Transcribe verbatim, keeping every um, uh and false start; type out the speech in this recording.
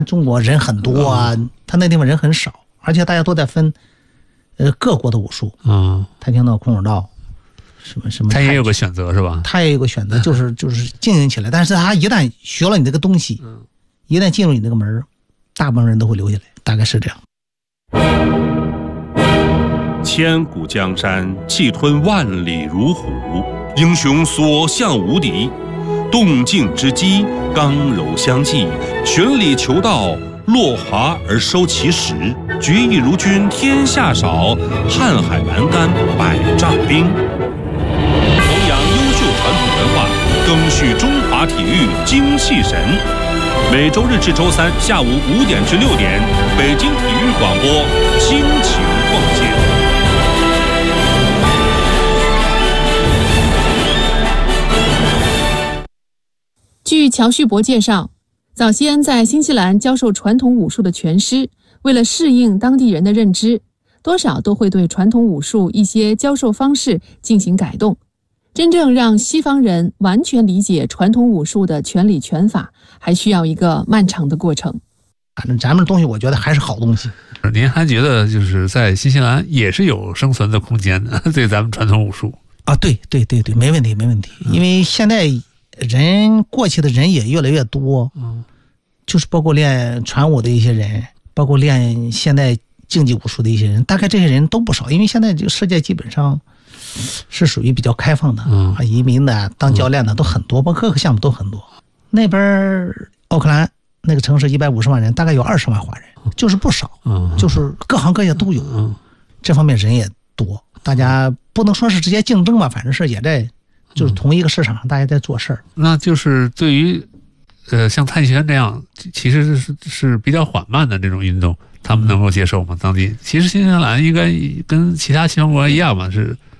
中国人很多啊，嗯、他那地方人很少，而且大家都在分，呃，各国的武术， 嗯， 跆拳道、空手道，什么什么， 他也有个选择是吧？ 他也有个选择，就是就是经营起来。但是他一旦学了你这个东西， 嗯， 一旦进入你这个门，大部分人都会留下来，大概是这样。 千古江山，气吞万里如虎，英雄所向无敌。动静之机，刚柔相济，循理求道，落华而收其实。决意如君天下少，瀚海阑干百丈冰。弘扬优秀传统文化，赓续中华体育精气神。每周日至周三下午五点至六点，北京体育广播倾情奉献。 据乔旭博介绍，早先在新西兰教授传统武术的拳师，为了适应当地人的认知，多少都会对传统武术一些教授方式进行改动。真正让西方人完全理解传统武术的拳理拳法，还需要一个漫长的过程。 反正咱们的东西，我觉得还是好东西。 您还觉得就是在新西兰也是有生存的空间的，对咱们传统武术啊？对对对对，没问题没问题，因为现在人过去的人也越来越多， 嗯， 就是包括练传武的一些人，包括练现代竞技武术的一些人，大概这些人都不少。因为现在这个世界基本上是属于比较开放的， 嗯， 移民的、当教练的都很多，包括各个项目都很多。那边奥克兰那个城市一百五十万人，大概有二十万华人，就是不少， 嗯， 就是各行各业都有， 嗯， 这方面人也多，大家不能说是直接竞争吧，反正是也在。就是同一个市场上，大家在做事儿。 那就是对于，呃，像太极拳这样，其实是是比较缓慢的这种运动，他们能够接受吗？当地其实新西兰应该跟其他西方国家一样嘛，是